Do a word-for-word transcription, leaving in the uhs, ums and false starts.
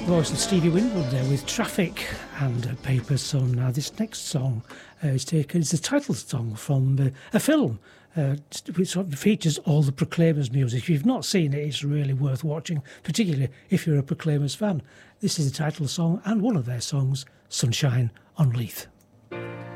Voice of Stevie Winwood there with Traffic and uh, Paper Sun. Now this next song uh, is taken, it's the title song from uh, a film uh, which sort of features all the Proclaimers music. If you've not seen it, it's really worth watching, particularly if you're a Proclaimers fan. This is the title song and one of their songs, Sunshine on Leith.